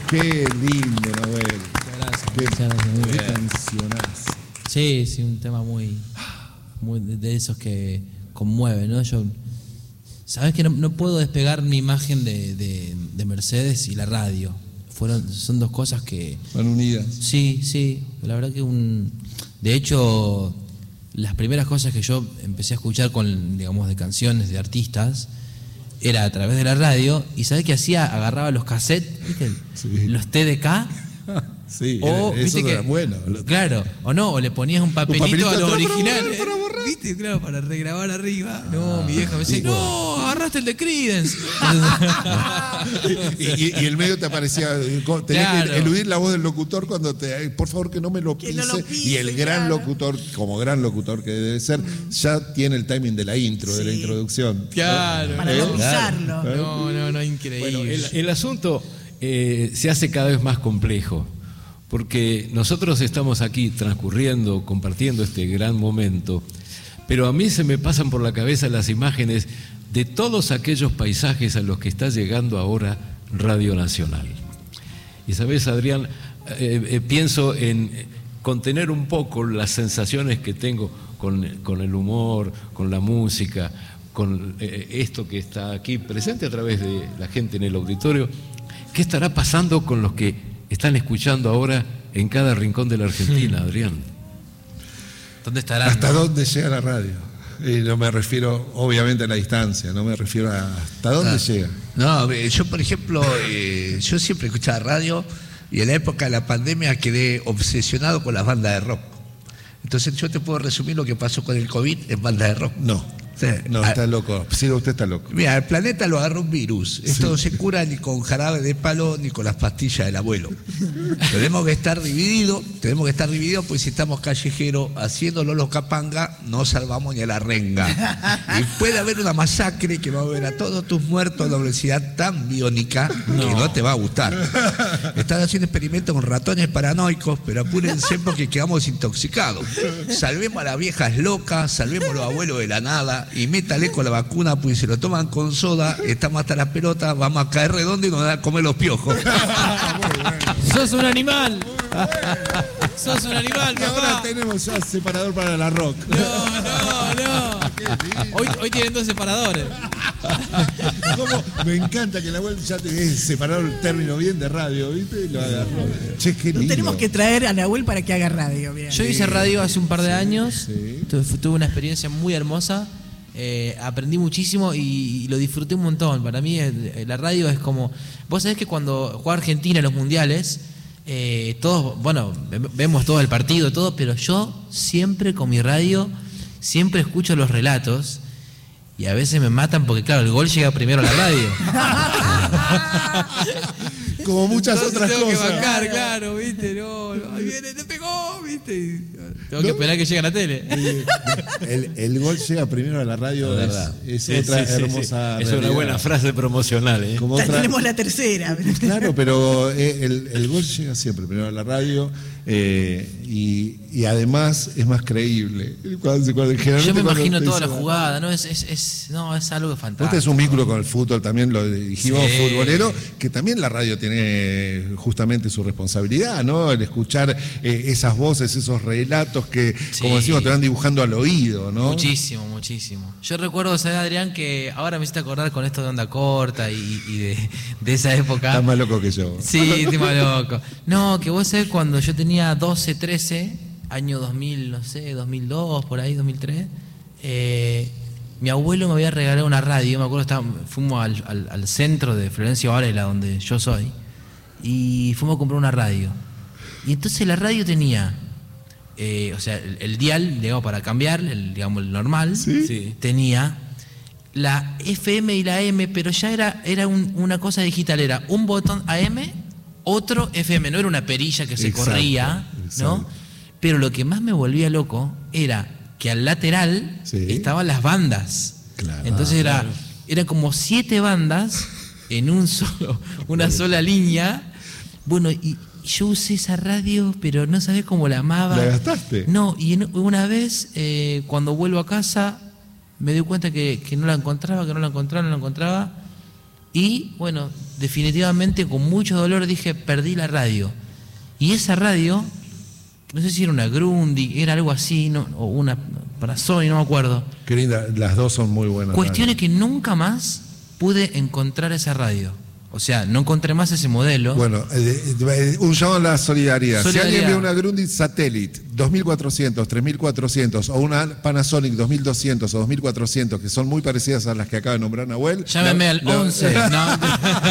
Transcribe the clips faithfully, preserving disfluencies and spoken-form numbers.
Qué lindo, Nahuel. Gracias. Qué, Muchas gracias. qué cancionazo. Sí, sí, un tema muy, muy de, de esos que conmueven, ¿no? Yo, sabes que no, no puedo despegar mi imagen de, de, de Mercedes y la radio. Fueron, son dos cosas que Van unidas. Sí, sí. La verdad que un, de hecho, las primeras cosas que yo empecé a escuchar con, digamos, de canciones de artistas era a través de la radio. Y ¿sabes qué hacía? Agarraba los cassettes, ¿viste? Sí. Los T D K. Sí, O, eso ¿viste era que, bueno. Claro, o no, o le ponías un papelito, Un papelito a los atrás para originales. borrar, para borrar. ¿Viste? Claro, para regrabar arriba. No, Ah, mi vieja me decía, tipo- no, agarraste el de Creedence. y, y- y el medio te aparecía, tenías Claro. que eludir la voz del locutor cuando te, por favor que no me lo Que pise. no lo pise, y el gran claro. locutor, como gran locutor que debe ser, ya tiene el timing de la intro, de la Sí. introducción. Claro. Para ¿Eh? no pisarlo. No, no, no, increíble. Bueno, el, el asunto eh, se hace cada vez más complejo, porque nosotros estamos aquí transcurriendo, compartiendo este gran momento, pero a mí se me pasan por la cabeza las imágenes de todos aquellos paisajes a los que está llegando ahora Radio Nacional. Y sabes, Adrián, eh, eh, pienso en contener un poco las sensaciones que tengo con, con el humor, con la música, con eh, esto que está aquí presente a través de la gente en el auditorio. ¿Qué estará pasando con los que están escuchando ahora en cada rincón de la Argentina, Adrián? ¿Dónde estarán? ¿Hasta dónde llega la radio? Y no me refiero, obviamente, a la distancia, no me refiero a hasta dónde Ah. llega. No, eh, yo por ejemplo, eh, yo siempre escuchaba radio y en la época de la pandemia quedé obsesionado con las bandas de rock. Entonces yo te puedo resumir lo que pasó con el COVID en bandas de rock. No, Sí. no, Ah, está loco. Sí, usted está loco. Mira, el planeta lo agarró un virus. Esto no se cura ni con jarabe de palo ni con las pastillas del abuelo. Tenemos que estar divididos, tenemos que estar divididos, pues si estamos callejeros haciéndolo los capanga, no salvamos ni a la renga. Y puede haber una masacre que va a ver a todos tus muertos a una velocidad tan biónica que no te va a gustar. Están haciendo experimentos con ratones paranoicos, pero apúrense porque quedamos intoxicados. Salvemos a las viejas locas, salvemos a los abuelos de la nada y métale con la vacuna, pues si lo toman con soda, estamos hasta las pelotas, vamos a caer redondo y nos van a comer los piojos. ¡Sos un animal! ¡Sos un animal, Y ahora papá! tenemos ya separador para la rock. No, no, no. Hoy, hoy tienen dos separadores. ¿Cómo? Me encanta que la vuelta ya te separado el término bien de radio, ¿viste? Y lo agarró. Che, qué Lo lindo. tenemos que traer a Nahuel para que haga radio. Bien. Yo hice radio hace un par de años. sí. Tu- Tuve una experiencia muy hermosa. Eh, aprendí muchísimo y, y lo disfruté un montón. Para mí eh, la radio es como... Vos sabés que cuando juega Argentina en los mundiales, eh, todos, bueno, ve- vemos todo el partido, todo, pero yo siempre con mi radio, siempre escucho los relatos y a veces me matan porque, claro, el gol llega primero a la radio. Como muchas Entonces otras tengo cosas. que bancar, claro, ¿viste? No, no, ahí viene, te pegó, ¿viste? Y tengo que esperar que llegue a la tele. El, el gol llega primero a la radio, La es, verdad. es Sí, otra sí, sí, hermosa sí. Es realidad. una buena frase promocional, ¿eh? Como Ya otra- tenemos la tercera. Claro, pero eh, el, el gol llega siempre primero a la radio eh, y, y además es más creíble. Cuando- cuando- generalmente Yo me cuando imagino te toda la dicen, jugada, ¿no? Es, es, es, no, es algo Vos fantástico. tenés un vínculo con el fútbol, también lo dijimos, Sí. futbolero, que también la radio tiene justamente su responsabilidad, ¿no? El escuchar eh, esas voces, esos relatos que, Sí. como decimos, te van dibujando al oído, ¿no? Muchísimo, muchísimo. Yo recuerdo, ¿sabes, Adrián? Que ahora me hiciste acordar con esto de onda corta y, y de, de esa época. Estás más loco que yo. Sí, estoy más loco. No, que vos sabés, cuando yo tenía doce, trece, año dos mil, no sé, dos mil dos, por ahí, dos mil tres, eh, mi abuelo me había regalado una radio. Me acuerdo, estaba, fuimos al, al, al centro de Florencio Varela, donde yo soy, y fuimos a comprar una radio. Y entonces la radio tenía, eh, o sea, el, el dial, digamos, para cambiar, el, digamos, el normal, Sí. tenía la F M y la M, pero ya era, era un- una cosa digital, era un botón A M, otro F M, no era una perilla que se Exacto, corría, ¿no? exacto. Pero lo que más me volvía loco era que al lateral Sí. estaban las bandas. Claro. Entonces era, era como siete bandas en un solo, una sola línea. Bueno, y yo usé esa radio, pero no sabés cómo la amaba. ¿La gastaste? No, y en- una vez, eh, cuando vuelvo a casa, me di cuenta que, que no la encontraba, que no la encontraba, no la encontraba. Y bueno, definitivamente con mucho dolor dije, perdí la radio. Y esa radio, no sé si era una Grundy, era algo así, no, o una Panasonic, no me acuerdo. Qué linda, las dos son muy buenas. Cuestión es radios. que nunca más pude encontrar esa radio. O sea, no encontré más ese modelo. Bueno, eh, eh, un llamado a la solidaridad. Solidaridad. Si alguien ve una Grundy Satellite dos mil cuatrocientos, tres mil cuatrocientos o una Panasonic dos mil doscientos o dos mil cuatrocientos, que son muy parecidas a las que acaba de nombrar Nahuel. Llámeme la- al la- once. No.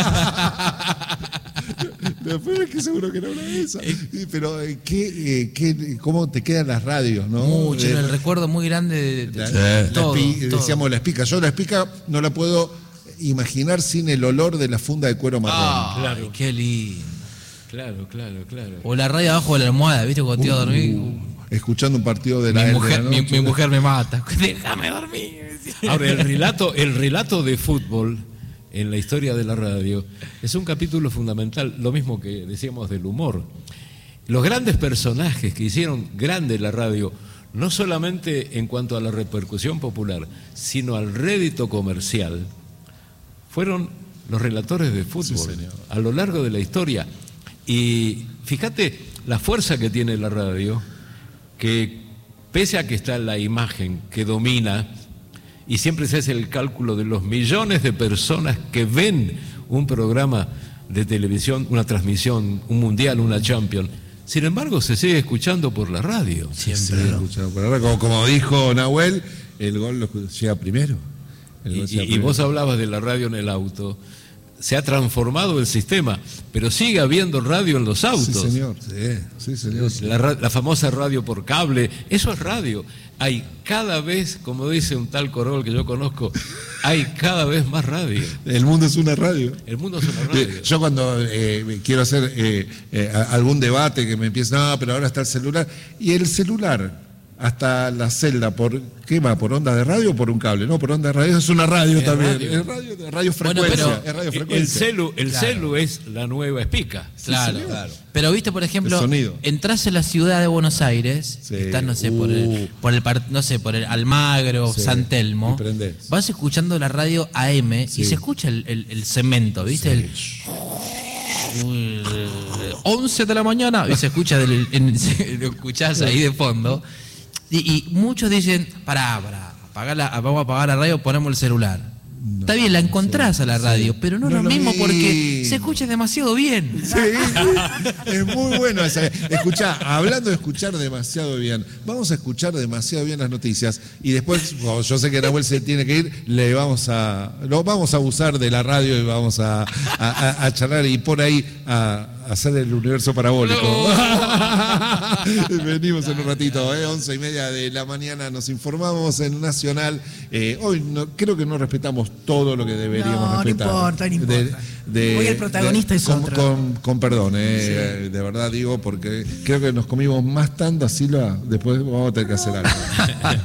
Después es que seguro que era una de esas. Sí, pero, eh, ¿qué, eh, qué, ¿cómo te quedan las radios? ¿No? Mucho, Eh, el recuerdo muy grande de, de- La- de la todo, espi- todo. Decíamos la espica. Yo la espica no la puedo imaginar sin el olor de la funda de cuero marrón. Ay, Claro. qué lindo. Claro, claro, claro. O la radio abajo de la almohada, ¿viste? Cuando te iba a dormir. Uh, escuchando un partido de la, mi, de mujer, la mi, noche. mi mujer me mata. Déjame dormir. Ahora, el relato, el relato de fútbol en la historia de la radio es un capítulo fundamental, lo mismo que decíamos del humor. Los grandes personajes que hicieron grande la radio, no solamente en cuanto a la repercusión popular, sino al rédito comercial, fueron los relatores de fútbol Sí, señor. a lo largo de la historia. Y fíjate la fuerza que tiene la radio, que pese a que está la imagen que domina, y siempre se hace el cálculo de los millones de personas que ven un programa de televisión, una transmisión, un mundial, una Champions, sin embargo se sigue escuchando por la radio. Siempre escuchado por ahora. Como, como dijo Nahuel, el gol lo escu- llega primero. El Y, gol llega y- y primero. vos hablabas de la radio en el auto. Se ha transformado el sistema, pero sigue habiendo radio en los Sí, autos. señor. Sí, sí, señor. La, ra- la famosa radio por cable, eso es radio. Hay cada vez, como dice un tal Corol que yo conozco, hay cada vez más radio. El mundo es una radio. El mundo es una Eh, radio. Yo cuando eh, quiero hacer eh, eh, a- algún debate que me empiece, no, pero ahora está el celular. Y el celular, hasta la celda, ¿por qué va? ¿Por onda de radio o por un cable? No, por onda de radio, es una radio Es también. radio. Es radio, de radio Bueno, frecuencia. pero es radio El- frecuencia. el celu, el Claro. celu es la nueva espica. Claro. señor. Pero viste, por ejemplo, El sonido. entras en la ciudad de Buenos Aires, Sí. estás, no sé, por Uh. el, por el par- no sé, por el Almagro, Sí. San Telmo, Y prendés. vas escuchando la radio A M Sí. y se escucha el, el- el cemento, ¿viste? El Uy, once de la mañana y se escucha del, en- se- lo escuchás ahí de fondo. Y, y muchos dicen, pará, pará, apagá la- vamos a apagar la radio, ponemos el celular. Está bien, la encontrás a la radio, pero no, No es lo es lo mismo porque mismo. se escucha demasiado bien. Sí, es muy bueno esa. Escuchá, hablando de escuchar demasiado bien, vamos a escuchar demasiado bien las noticias y después, como yo sé que Nahuel se tiene que ir, le vamos a, lo vamos a abusar de la radio y vamos a, a- a- a charlar y por ahí a, a hacer el universo parabólico. Venimos en un ratito, ¿eh? once y media de la mañana, nos informamos en Nacional. Eh, hoy no, creo que no respetamos todo lo que deberíamos No, no respetar. importa, no importa. Hoy el protagonista es con, otro. Con, con perdón, eh, de verdad digo, porque creo que nos comimos más tandas, Silva, después vamos a tener que hacer algo.